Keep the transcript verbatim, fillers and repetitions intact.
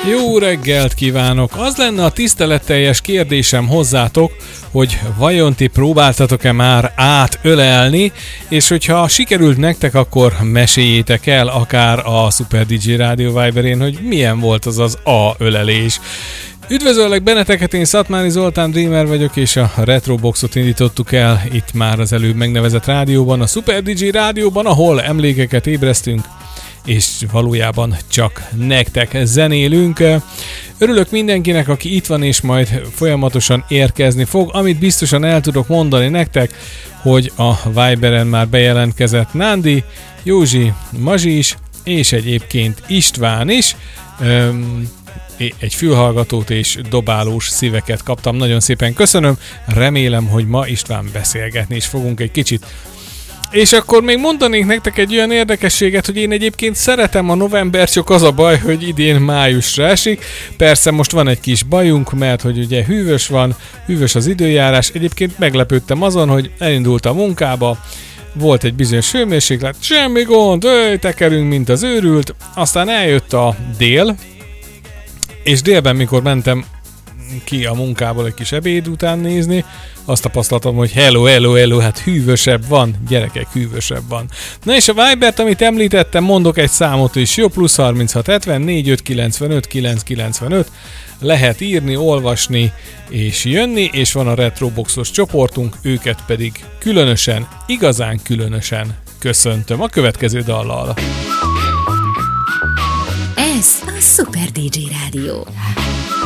Jó reggelt kívánok! Az lenne a tiszteletteljes kérdésem hozzátok, hogy vajon ti próbáltatok-e már átölelni, és hogyha sikerült nektek, akkor meséljétek el akár a Super dé dzsé Rádió Viberén, hogy milyen volt az az A-ölelés. Üdvözöllek benneteket, én Szatmári Zoltán Dreamer vagyok, és a Retroboxot indítottuk el itt már az előbb megnevezett rádióban, a Super dé dzsé Rádióban, ahol emlékeket ébresztünk, és valójában csak nektek zenélünk. Örülök mindenkinek, aki itt van, és majd folyamatosan érkezni fog. Amit biztosan el tudok mondani nektek, hogy a Viberen már bejelentkezett Nándi, Józsi, Mazsi is, és egyébként István is. Öm, egy fülhallgatót és dobálós szíveket kaptam. Nagyon szépen köszönöm. Remélem, hogy ma István beszélgetni is fogunk egy kicsit. És akkor még mondanék nektek egy olyan érdekességet, hogy én egyébként szeretem a november, csak az a baj, hogy idén májusra esik. Persze most van egy kis bajunk, mert hogy ugye hűvös van, hűvös az időjárás. Egyébként meglepődtem azon, hogy elindult a munkába, volt egy bizonyos hőmérséklet, semmi gond, öj, tekerünk, mint az őrült. Aztán eljött a dél, és délben, mikor mentem ki a munkából egy kis ebéd után nézni, azt tapasztaltam, hogy hello, hello, hello, hát hűvösebb van, gyerekek, hűvösebb van. Na és a Vibert, amit említettem, mondok egy számot is, jó, plusz harminchat hetvennégy öt kilencvenöt kilenc kilencvenöt, lehet írni, olvasni és jönni, és van a Retroboxos csoportunk, őket pedig különösen, igazán különösen köszöntöm a következő dallal. Ez a Super dé dzsé Rádió.